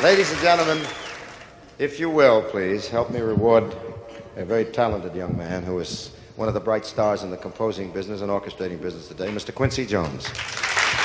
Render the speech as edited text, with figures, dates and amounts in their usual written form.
Ladies and gentlemen, if you will, please, help me reward a very talented young man who is one of the bright stars in the composing business and orchestrating business today, Mr. Quincy Jones.